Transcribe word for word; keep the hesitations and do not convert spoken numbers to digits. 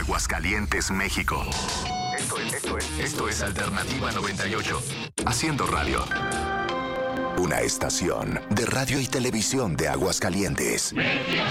Aguascalientes, México. Esto es, esto es, esto es Alternativa noventa y ocho. Haciendo radio. Una estación de radio y televisión de Aguascalientes.